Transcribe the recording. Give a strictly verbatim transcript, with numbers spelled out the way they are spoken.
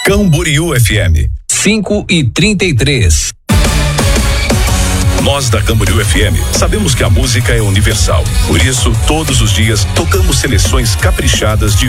Camboriú F M. cinco e trinta e três. Nós da Camboriú F M sabemos que a música é universal. Por isso, todos os dias tocamos seleções caprichadas de